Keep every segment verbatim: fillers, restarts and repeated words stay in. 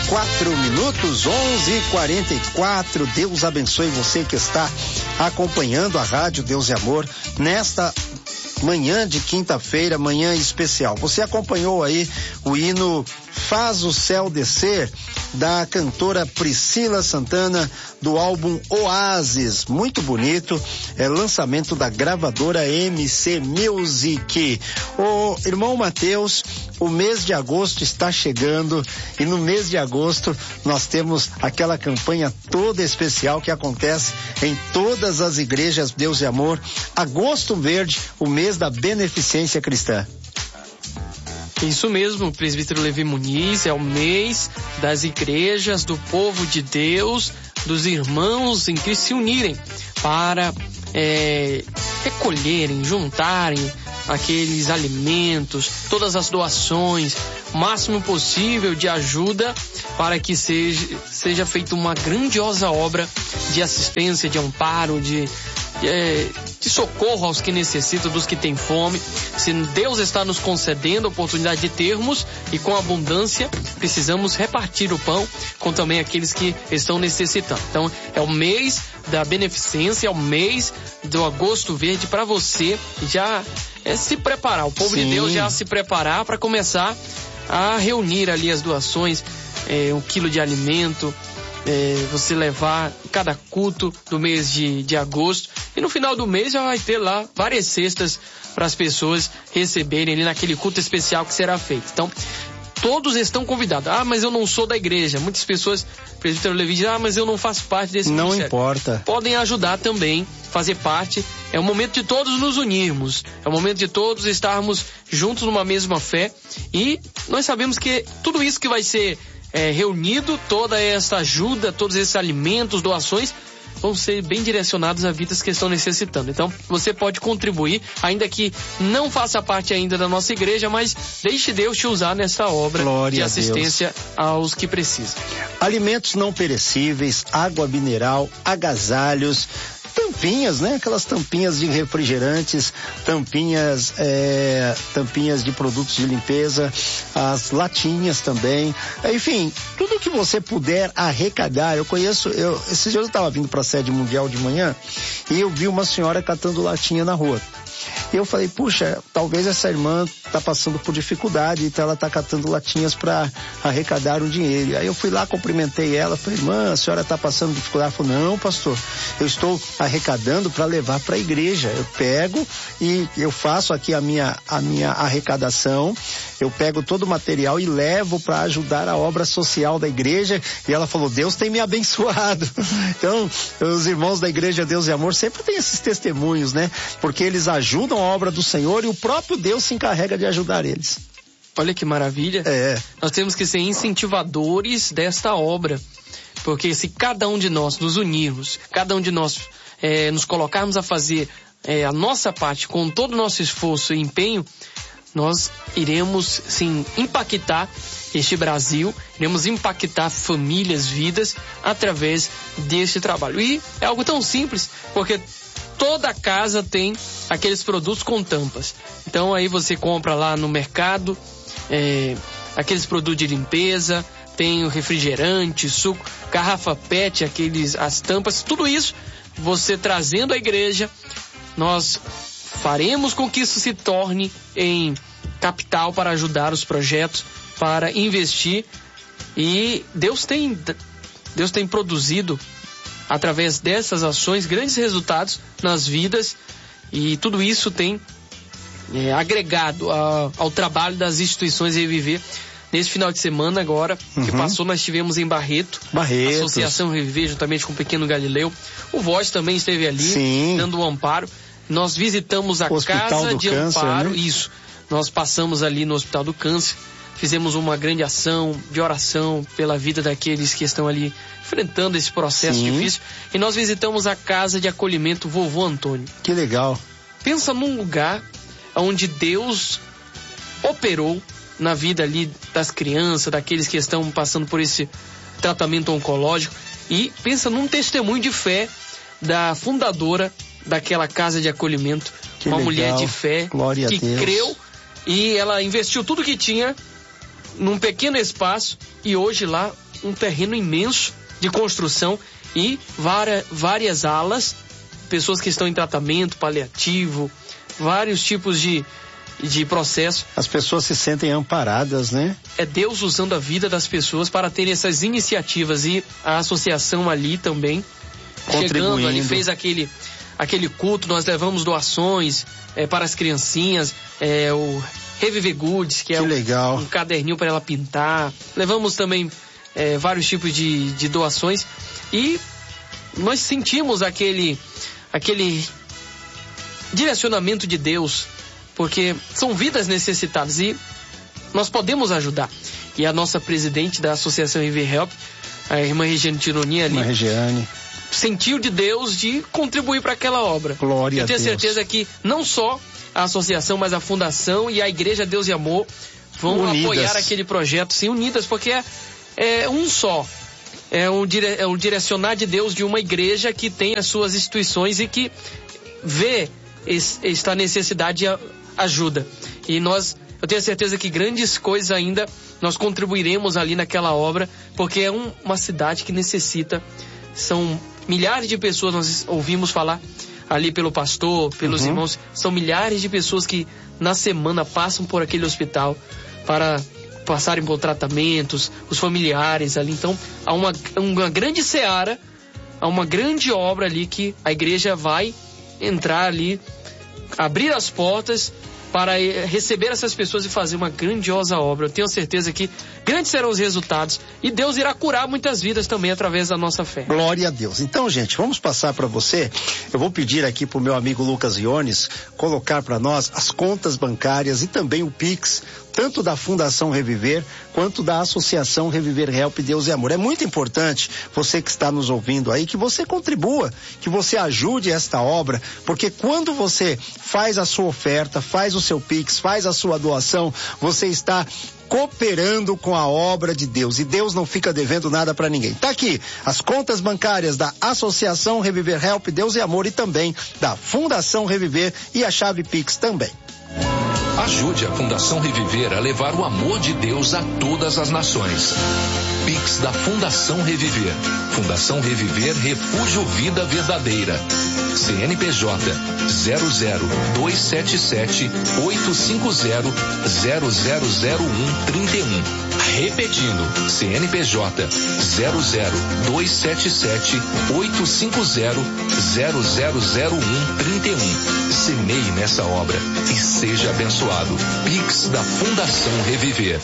quatro minutos, onze e quarenta e quatro. Deus abençoe você que está acompanhando a Rádio Deus e Amor nesta manhã de quinta-feira, manhã especial. Você acompanhou aí o hino Faz o Céu Descer, da cantora Priscila Santana, do álbum Oasis, muito bonito, é lançamento da gravadora M C Music. Ô irmão Mateus, o mês de agosto está chegando e no mês de agosto nós temos aquela campanha toda especial que acontece em todas as igrejas Deus e Amor, Agosto Verde, o mês da beneficência cristã. Isso mesmo, presbítero Levi Muniz, é o mês das igrejas, do povo de Deus, dos irmãos em que se unirem para é, recolherem, juntarem aqueles alimentos, todas as doações, o máximo possível de ajuda para que seja, seja feita uma grandiosa obra de assistência, de amparo, de, de, de socorro aos que necessitam, dos que têm fome. Se Deus está nos concedendo a oportunidade de termos e com abundância, precisamos repartir o pão com também aqueles que estão necessitando. Então, é o mês da beneficência, é o mês do Agosto Verde para você já é, se preparar, o povo Sim. de Deus já se preparar para começar a reunir ali as doações, é, um quilo de alimento, é, você levar cada culto do mês de, de agosto, e no final do mês já vai ter lá várias cestas para as pessoas receberem ali naquele culto especial que será feito. Então, todos estão convidados. Ah, mas eu não sou da igreja. Muitas pessoas, o presbítero Levi diz, ah, mas eu não faço parte desse Não ministério. importa. Podem ajudar também, fazer parte. É o momento de todos nos unirmos. É o momento de todos estarmos juntos numa mesma fé. E nós sabemos que tudo isso que vai ser é, reunido, toda essa ajuda, todos esses alimentos, doações, vão ser bem direcionados a vidas que estão necessitando. Então, você pode contribuir, ainda que não faça parte ainda da nossa igreja, mas deixe Deus te usar nessa obra Glória de assistência aos que precisam. Alimentos não perecíveis, água mineral, agasalhos, tampinhas, né? Aquelas tampinhas de refrigerantes, tampinhas, é, tampinhas de produtos de limpeza, as latinhas também, enfim, tudo que você puder arrecadar. Eu conheço, eu, esses dias eu estava vindo para a sede mundial de manhã e eu vi uma senhora catando latinha na rua. E eu falei, puxa, talvez essa irmã tá passando por dificuldade, então ela tá catando latinhas para arrecadar um dinheiro. Aí eu fui lá, cumprimentei ela, falei, irmã, a senhora tá passando dificuldade? Ela falou, não, pastor, eu estou arrecadando para levar para a igreja. Eu pego e eu faço aqui a minha, a minha arrecadação, eu pego todo o material e levo para ajudar a obra social da igreja. E ela falou, Deus tem me abençoado. Então, os irmãos da igreja Deus e Amor sempre tem esses testemunhos, né? Porque eles ajudam a obra do Senhor e o próprio Deus se encarrega de ajudar eles. Olha que maravilha. É. Nós temos que ser incentivadores desta obra, porque se cada um de nós nos unirmos, cada um de nós é, nos colocarmos a fazer é, a nossa parte com todo o nosso esforço e empenho, nós iremos, sim, impactar este Brasil, iremos impactar famílias, vidas, através deste trabalho. E é algo tão simples, porque toda casa tem aqueles produtos com tampas. Então aí você compra lá no mercado, é, aqueles produtos de limpeza, tem o refrigerante, suco, garrafa pet, aqueles, as tampas, tudo isso você trazendo à igreja, nós faremos com que isso se torne em capital para ajudar os projetos, para investir. E Deus tem, Deus tem produzido através dessas ações grandes resultados nas vidas, e tudo isso tem é, agregado a, ao trabalho das instituições Reviver. Nesse final de semana agora, uhum. que passou, nós estivemos em Barreto, Barretos. a Associação Reviver, juntamente com o Pequeno Galileu. O Voz também esteve ali, Sim. dando um amparo. Nós visitamos a Hospital Casa do de Câncer, Amparo, né? Isso, nós passamos ali no Hospital do Câncer, fizemos uma grande ação de oração pela vida daqueles que estão ali enfrentando esse processo Sim. difícil. E nós visitamos a Casa de Acolhimento Vovô Antônio. Que legal. Pensa num lugar onde Deus operou na vida ali das crianças, daqueles que estão passando por esse tratamento oncológico. E pensa num testemunho de fé da fundadora daquela casa de acolhimento, que uma legal. mulher de fé, Glória que a Deus. creu, e ela investiu tudo que tinha num pequeno espaço, e hoje lá um terreno imenso de construção e várias, várias alas, pessoas que estão em tratamento paliativo, vários tipos de, de processo. As pessoas se sentem amparadas, né? É Deus usando a vida das pessoas para ter essas iniciativas, e a associação ali também, chegando ali, fez aquele, aquele culto, nós levamos doações é, para as criancinhas, é, o Reviver Goods, que, que é um, legal. um caderninho para ela pintar, levamos também é, vários tipos de, de doações, e nós sentimos aquele, aquele direcionamento de Deus, porque são vidas necessitadas e nós podemos ajudar. E a nossa presidente da Associação Reviver Help, a irmã Regiane Tironi ali, irmã Regiane, sentiu de Deus de contribuir para aquela obra. Glória Eu tenho a Deus. certeza que não só a associação, mas a fundação e a Igreja Deus e Amor vão unidas. Apoiar aquele projeto, sim, unidas, porque é, é um só. É um, dire, é um direcionar de Deus de uma igreja que tem as suas instituições e que vê es, esta necessidade de ajuda. E nós, eu tenho certeza que grandes coisas ainda nós contribuiremos ali naquela obra, porque é um, uma cidade que necessita. São milhares de pessoas, nós ouvimos falar ali pelo pastor, pelos uhum. irmãos, são milhares de pessoas que na semana passam por aquele hospital para passarem por tratamentos, os familiares ali. Então há uma, uma grande seara, há uma grande obra ali que a igreja vai entrar ali, abrir as portas para receber essas pessoas e fazer uma grandiosa obra. Eu tenho certeza que grandes serão os resultados e Deus irá curar muitas vidas também através da nossa fé. Glória a Deus. Então, gente, vamos passar para você. Eu vou pedir aqui para o meu amigo Lucas Iones colocar para nós as contas bancárias e também o Pix, tanto da Fundação Reviver quanto da Associação Reviver Help Deus e Amor. É muito importante, você que está nos ouvindo aí, que você contribua, que você ajude esta obra, porque quando você faz a sua oferta, faz o seu Pix, faz a sua doação, você está cooperando com a obra de Deus, e Deus não fica devendo nada para ninguém. Tá aqui as contas bancárias da Associação Reviver Help Deus e Amor e também da Fundação Reviver, e a chave Pix também. Ajude a Fundação Reviver a levar o amor de Deus a todas as nações. Pix da Fundação Reviver. Fundação Reviver Refúgio Vida Verdadeira. C N P J zero zero dois sete sete oito cinco zero zero zero zero um trinta e um. Repetindo, C N P J zero zero dois sete sete oito cinco zero zero zero zero um trinta e um. Semeie nessa obra e seja abençoado. Pix da Fundação Reviver.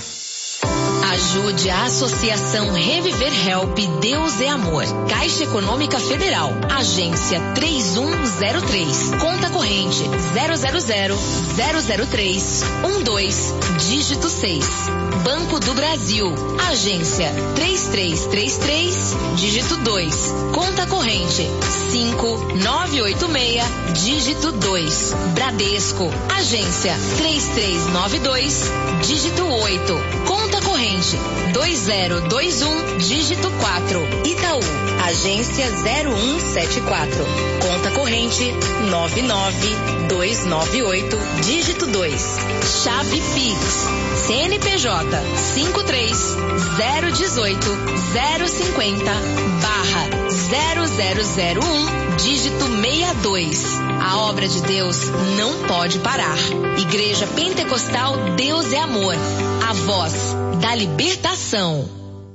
Ajude a Associação Reviver Help Deus é Amor. Caixa Econômica Federal. Agência três um zero três. Conta corrente zero zero zero zero zero três um dois. Dígito seis. Banco do Brasil. Agência três três três três. Dígito dois. Conta corrente cinco nove oito seis. Dígito dois. Bradesco. Agência três três nove dois. Dígito oito. Conta corrente dois zero dois um, dígito quatro. Itaú, agência zero um sete quatro. Conta corrente nove nove dois nove oito, dígito dois. Chave Pix, C N P J cinco três zero um oito zero cinquenta barra zero zero zero um, dígito sessenta e dois. A obra de Deus não pode parar. Igreja Pentecostal Deus é Amor. A voz da libertação.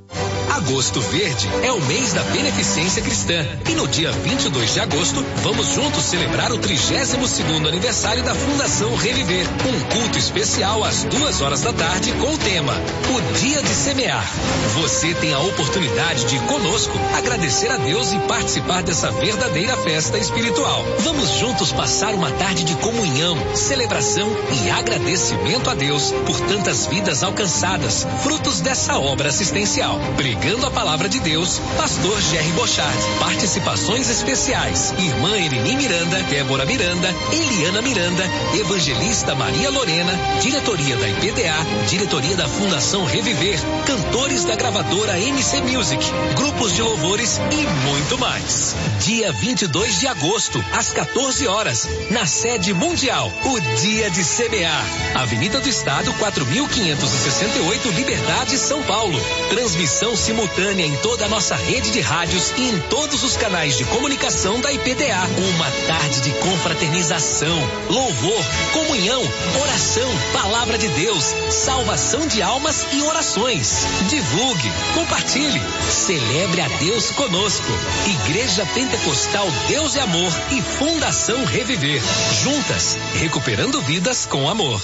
Agosto Verde é o mês da beneficência cristã e no dia vinte e dois de agosto vamos juntos celebrar o trigésimo segundo aniversário da Fundação Reviver, um culto especial às duas horas da tarde com o tema O Dia de Semear. Você tem a oportunidade de conosco agradecer a Deus e participar dessa verdadeira festa espiritual. Vamos juntos passar uma tarde de comunhão, celebração e agradecimento a Deus por tantas vidas alcançadas, frutos dessa obra assistencial. Pregando a palavra de Deus, pastor Jerry Bochard. Participações especiais: irmã Eleni Miranda, Débora Miranda, Eliana Miranda, evangelista Maria Lorena, diretoria da I P D A, diretoria da Fundação Reviver, cantores da gravadora M C Music, grupos de louvores e muito mais. Dia vinte e dois de agosto, às quatorze horas, na sede mundial, o Dia de Semear. Avenida do Estado, quatro mil quinhentos e sessenta e oito, Liberdade, São Paulo. Transmissão simultânea simultânea em toda a nossa rede de rádios e em todos os canais de comunicação da I P D A. Uma tarde de confraternização, louvor, comunhão, oração, palavra de Deus, salvação de almas e orações. Divulgue, compartilhe, celebre a Deus conosco. Igreja Pentecostal Deus e Amor e Fundação Reviver. Juntas, recuperando vidas com amor.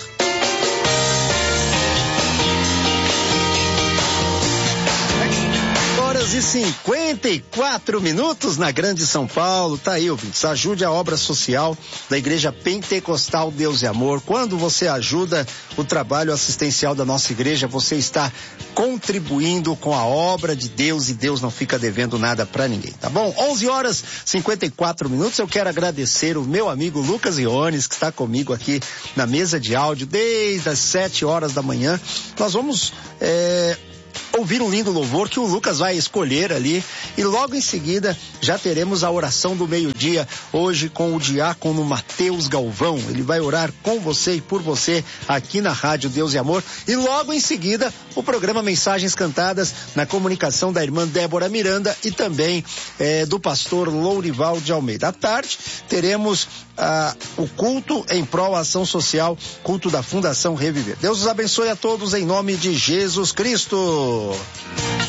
E cinquenta e quatro minutos na Grande São Paulo. Tá aí, ouvintes. Ajude a obra social da Igreja Pentecostal Deus e Amor. Quando você ajuda o trabalho assistencial da nossa igreja, você está contribuindo com a obra de Deus e Deus não fica devendo nada para ninguém, tá bom? onze horas e cinquenta e quatro minutos. Eu quero agradecer o meu amigo Lucas Iones, que está comigo aqui na mesa de áudio desde as sete horas da manhã. Nós vamos é... ouvir um lindo louvor que o Lucas vai escolher ali e logo em seguida já teremos a oração do meio-dia hoje com o diácono Mateus Galvão. Ele vai orar com você e por você aqui na Rádio Deus e Amor e logo em seguida o programa Mensagens Cantadas na comunicação da irmã Débora Miranda e também eh, do pastor Lourival de Almeida. À tarde teremos ah, o culto em prol à ação social, culto da Fundação Reviver. Deus os abençoe a todos em nome de Jesus Cristo.